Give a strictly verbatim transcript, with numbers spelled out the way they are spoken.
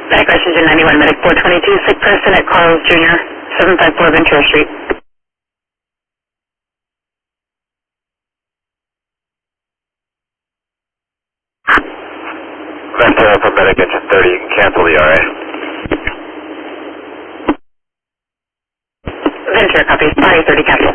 Medic Messenger ninety-one, Medic four twenty-two, sick person at Carl's Junior, seven five four Ventura Street. Ventura for Medic engine thirty, you can cancel the R A. Ventura, copy, R A thirty, cancel.